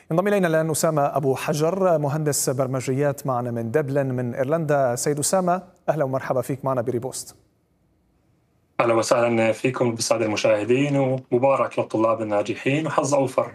ينضم إلينا الآن أسامة أبو حجر، مهندس برمجيات معنا من دبلن من إيرلندا. سيد أسامة، أهلا ومرحبا فيك معنا بريبوست. أهلا وسهلا فيكم بالسادة المشاهدين، ومبارك للطلاب الناجحين وحظ أوفر